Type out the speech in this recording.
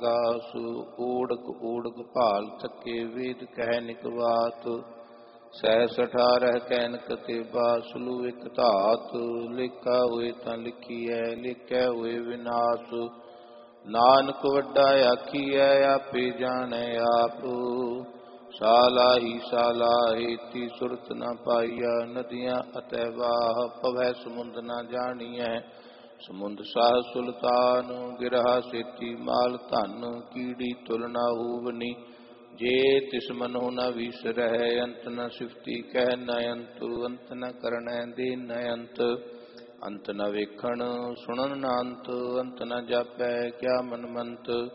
ਗਾਸੁ ਊੜਕ ਊੜਕ ਭਾਲ ਥਕੇ ਵੇਦ ਕਹਿ ਨਿਕਵਾਤ ਸਹਿਸ 18 ਕੈਨ ਕਤੇ ਬਾਸਲੂ ਇਕ ਧਾਤ ਲਿਖਾ ਹੋਏ ਤਾਂ ਲਿਖੀਐ ਲਿਖੈ ਹੋਏ ਵਿਨਾਸ਼ ਨਾਨਕ ਵੱਡਾ ਆਖੀਐ ਆਪੇ ਜਾਣੈ ਆਪ ਸਾਲਾਹੀ ਸਾਲਾਹੀ ਤੀ ਸੁਰਤ ਨ ਪਾਈਆ ਨਦੀਆਂ ਅਤੈ ਵਾਹ ਪਵੈ ਸਮੁੰਦ ਨ ਜਾਣੀਐ ਸਮੁੰਦ ਸਾਹ ਸੁਲਤਾਨ ਗਿਰਹਾ ਸੇਤੀ ਮਾਲ ਧਨ ਕੀੜੀ ਤੁਲਨਾ ਹੂਵਨੀ ਜੇ ਤਿਸ ਮਨੋ ਨ ਵਿਸਰਹਿ ਅੰਤ ਨ ਸਿਫਤੀ ਕਹਿ ਨ ਅੰਤੁ ਅੰਤ ਨ ਕਰਣੈ ਦੇ ਨ ਅੰਤ ਅੰਤ ਨ ਵੇਖਣ ਸੁਣਨ ਨ ਅੰਤ ਅੰਤ ਨ ਜਾਪੈ ਕਿਆ ਮਨ ਮੰਤ